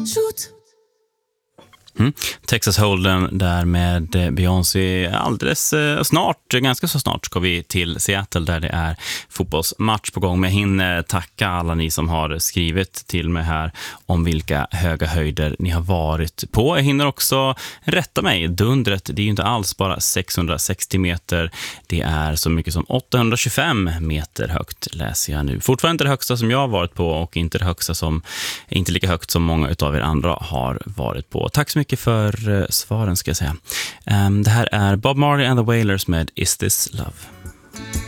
Texas Hold'em där med Beyoncé. Alldeles snart, ganska så snart ska vi till Seattle där det är fotbollsmatch på gång. Men jag hinner tacka alla ni som har skrivit till mig här om vilka höga höjder ni har varit på. Jag hinner också rätta mig. Dundret, det är ju inte alls bara 660 meter. Det är så mycket som 825 meter högt läser jag nu. Fortfarande inte det högsta som jag har varit på och inte det högsta som, inte lika högt som många utav er andra har varit på. Tack så mycket för svaren ska jag säga. Det här är Bob Marley and the Wailers med Is This Love?